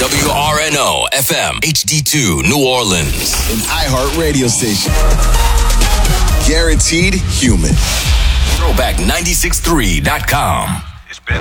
WRNO FM HD2 New Orleans. An iHeart radio station. Guaranteed human. Throwback963.com. It's been